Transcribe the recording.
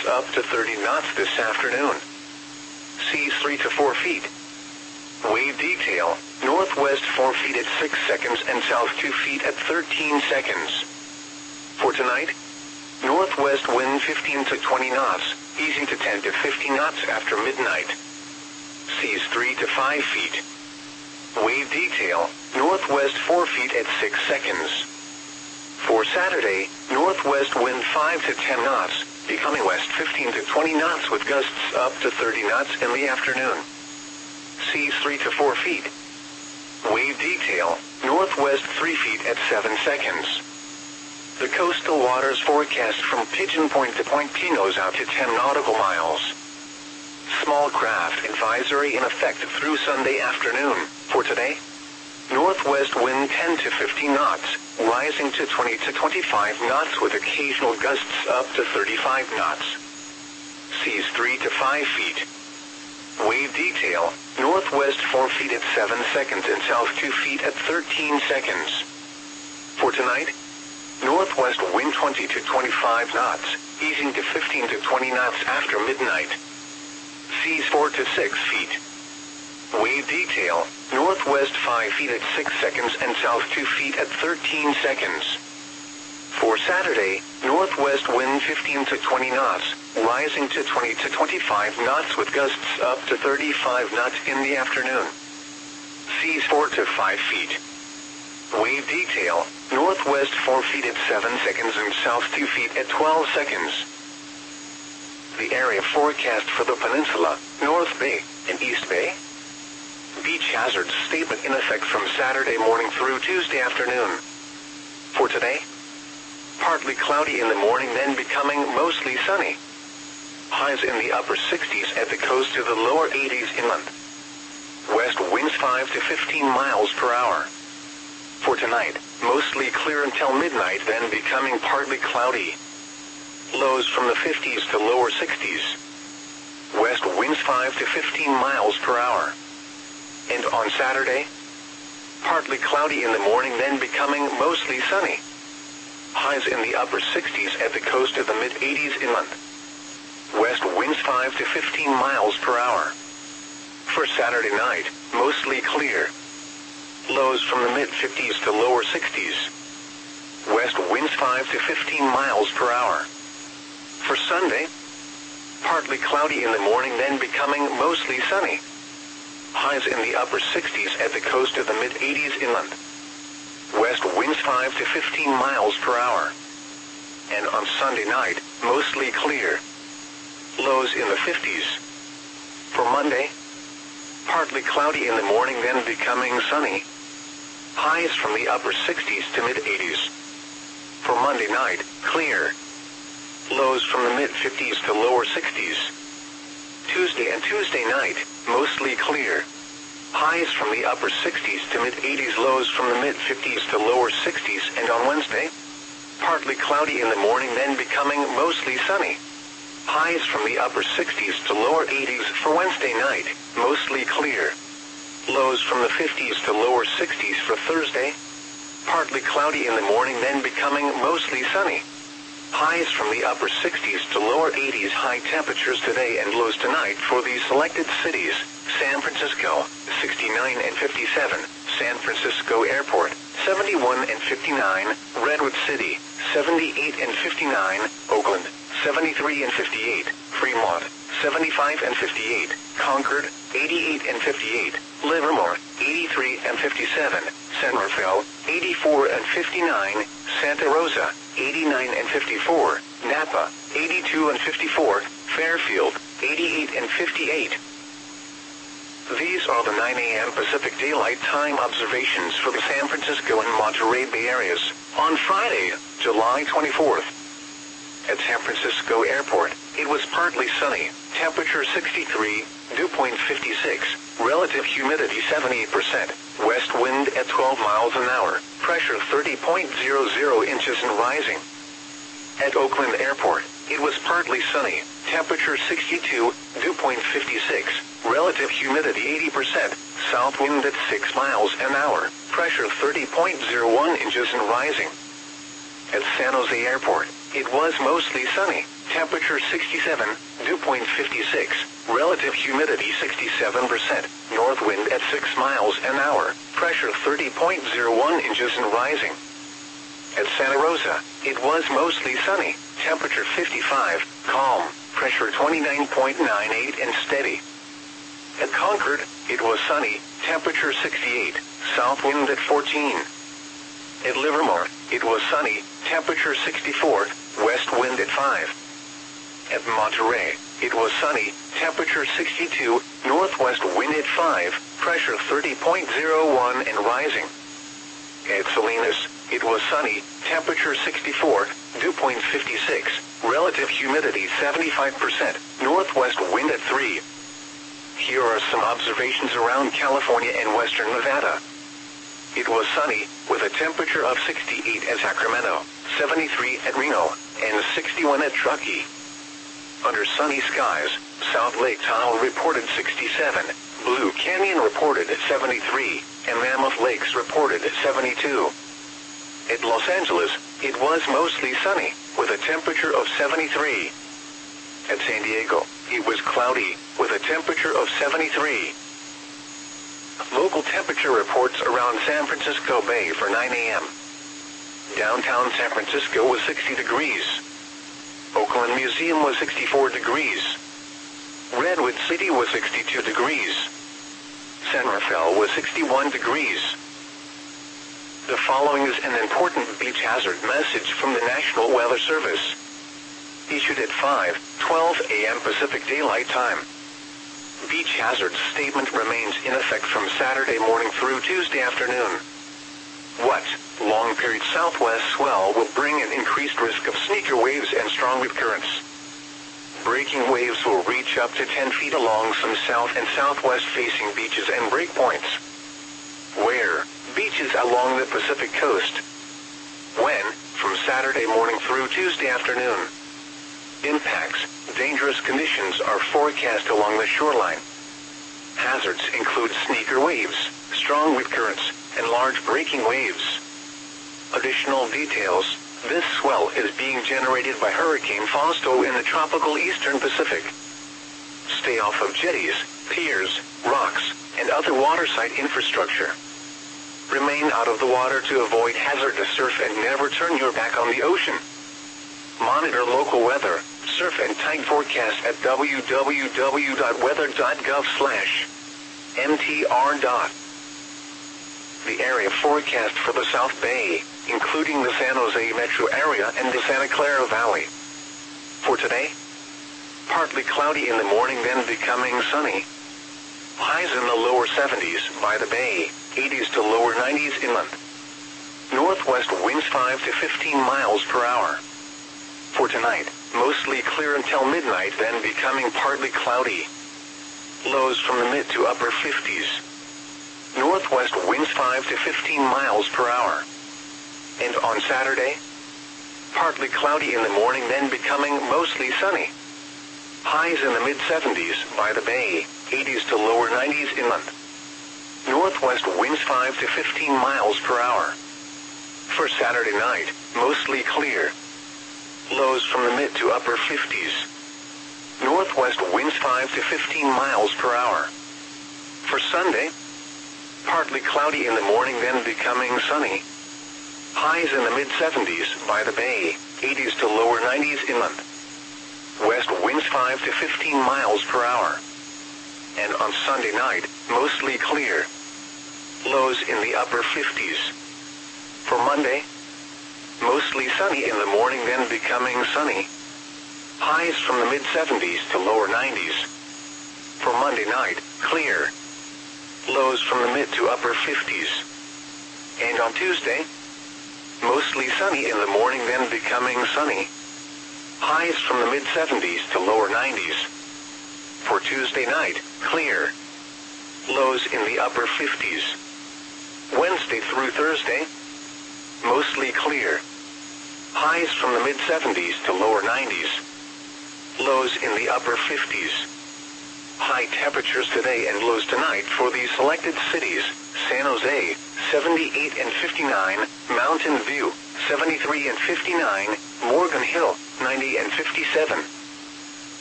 up to 30 knots this afternoon. Seas 3 to 4 feet. Wave detail, northwest 4 feet at 6 seconds and south 2 feet at 13 seconds. For tonight, northwest wind 15 to 20 knots, easing to 10 to 15 knots after midnight. Seas 3 to 5 feet. Wave detail, northwest 4 feet at 6 seconds. For Saturday, northwest wind 5 to 10 knots, becoming west 15 to 20 knots with gusts up to 30 knots in the afternoon. Seas 3 to 4 feet. Wave detail, northwest 3 feet at 7 seconds. The coastal waters forecast from Pigeon Point to Point Pinos out to 10 nautical miles. Small craft advisory in effect through Sunday afternoon. For today, northwest wind 10 to 15 knots, rising to 20 to 25 knots with occasional gusts up to 35 knots. Seas 3 to 5 feet. Wave detail, northwest 4 feet at 7 seconds and south 2 feet at 13 seconds. For tonight, northwest wind 20 to 25 knots, easing to 15 to 20 knots after midnight. Seas 4 to 6 feet. Wave detail, northwest 5 feet at 6 seconds and south 2 feet at 13 seconds. For Saturday, northwest wind 15 to 20 knots, rising to 20 to 25 knots with gusts up to 35 knots in the afternoon. Seas 4 to 5 feet. Wave detail, northwest 4 feet at 7 seconds and south 2 feet at 12 seconds. The area forecast for the peninsula, North Bay, and East Bay. Beach hazard statement in effect from Saturday morning through Tuesday afternoon. For today, partly cloudy in the morning, then becoming mostly sunny. Highs in the upper 60s at the coast to the lower 80s inland. West winds 5 to 15 miles per hour. For tonight, mostly clear until midnight, then becoming partly cloudy. Lows from the 50s to lower 60s. West winds 5 to 15 miles per hour. And on Saturday, partly cloudy in the morning, then becoming mostly sunny. Highs in the upper 60s at the coast to the mid-80s inland. West winds 5 to 15 miles per hour. For Saturday night, mostly clear. Lows from the mid-50s to lower 60s. West winds 5 to 15 miles per hour. For Sunday, partly cloudy in the morning, then becoming mostly sunny. Highs in the upper 60s at the coast to the mid-80s inland. West winds 5 to 15 miles per hour. And on Sunday night, mostly clear. Lows in the 50s. For Monday, partly cloudy in the morning, then becoming sunny. Highs from the upper 60s to mid-80s. For Monday night, clear. Lows from the mid-50s to lower 60s. Tuesday and Tuesday night, mostly clear. Highs from the upper 60s to mid-80s, lows from the mid-50s to lower 60s, and on Wednesday, partly cloudy in the morning, then becoming mostly sunny. Highs from the upper 60s to lower 80s for Wednesday night, mostly clear. Lows from the 50s to lower 60s for Thursday, partly cloudy in the morning, then becoming mostly sunny. Highs from the upper 60s to lower 80s, high temperatures today and lows tonight for the selected cities: San Francisco, 69 and 57, San Francisco Airport, 71 and 59, Redwood City, 78 and 59, Oakland, 73 and 58, Fremont, 75 and 58, Concord, 88 and 58, Livermore, 83 and 57, San Rafael, 84 and 59, Santa Rosa, 89 and 54, Napa, 82 and 54, Fairfield, 88 and 58. These are the 9 a.m. Pacific Daylight Time observations for the San Francisco and Monterey Bay areas on Friday, July 24th. At San Francisco Airport, it was partly sunny, temperature 63, dew point 56, relative humidity 78%, west wind at 12 miles an hour, pressure 30.00 inches and rising. At Oakland Airport, it was partly sunny, temperature 62, dew point 56, relative humidity 80%, south wind at 6 miles an hour, pressure 30.01 inches and rising. At San Jose Airport, it was mostly sunny, temperature 67, dew point 56, relative humidity 67%, north wind at 6 miles an hour, pressure 30.01 inches and rising. At Santa Rosa, it was mostly sunny, temperature 55, calm, pressure 29.98 and steady. At Concord, it was sunny, temperature 68, south wind at 14. At Livermore, it was sunny, temperature 64, west wind at 5. At Monterey, it was sunny, temperature 62, northwest wind at 5, pressure 30.01 and rising. At Salinas, it was sunny, temperature 64, dew point 56, relative humidity 75%, northwest wind at 3. Here are some observations around California and western Nevada. It was sunny, with a temperature of 68 at Sacramento, 73 at Reno, and 61 at Truckee. Under sunny skies, South Lake Tahoe reported 67, Blue Canyon reported 73, and Mammoth Lakes reported 72. At Los Angeles, it was mostly sunny, with a temperature of 73. At San Diego, it was cloudy, with a temperature of 73. Local temperature reports around San Francisco Bay for 9 a.m. Downtown San Francisco was 60 degrees. Oakland Museum was 64 degrees. Redwood City was 62 degrees. San Rafael was 61 degrees. The following is an important beach hazard message from the National Weather Service. Issued at 5:12 a.m. Pacific Daylight Time. Beach hazard statement remains in effect from Saturday morning through Tuesday afternoon. What? Long period southwest swell will bring an increased risk of sneaker waves and strong wind currents. Breaking waves will reach up to 10 feet along some south and southwest facing beaches and breakpoints. Where? Beaches along the Pacific coast. When? From Saturday morning through Tuesday afternoon. Impacts. Dangerous conditions are forecast along the shoreline. Hazards include sneaker waves, strong wind currents, and large breaking waves. Additional details. This swell is being generated by Hurricane Fausto in the tropical eastern Pacific. Stay off of jetties, piers, rocks, and other waterside infrastructure. Remain out of the water to avoid hazardous surf and never turn your back on the ocean. Monitor local weather, surf and tide forecast at www.weather.gov/mtr. The area forecast for the South Bay, including the San Jose metro area and the Santa Clara Valley. For today, partly cloudy in the morning, then becoming sunny. Highs in the lower 70s by the bay, 80s to lower 90s inland. Northwest winds 5 to 15 miles per hour. For tonight, mostly clear until midnight, then becoming partly cloudy. Lows from the mid to upper 50s. Northwest winds 5 to 15 miles per hour. And on Saturday, partly cloudy in the morning, then becoming mostly sunny. Highs in the mid-70s by the bay, 80s to lower 90s inland. Northwest winds 5 to 15 miles per hour. For Saturday night, mostly clear. Lows from the mid to upper 50s. Northwest winds 5 to 15 miles per hour. For Sunday, partly cloudy in the morning, then becoming sunny. Highs in the mid-70s by the bay, 80s to lower 90s inland. West winds 5 to 15 miles per hour. And on Sunday night, mostly clear. Lows in the upper 50s. For Monday, mostly sunny in the morning, then becoming sunny. Highs from the mid-70s to lower 90s. For Monday night, clear. Lows from the mid to upper 50s. And on Tuesday, mostly sunny in the morning, then becoming sunny. Highs from the mid-70s to lower 90s. For Tuesday night, clear. Lows in the upper 50s. Wednesday through Thursday, mostly clear. Highs from the mid-70s to lower 90s. Lows in the upper 50s. High temperatures today and lows tonight for these selected cities: San Jose, 78 and 59, Mountain View, 73 and 59, Morgan Hill, 90 and 57.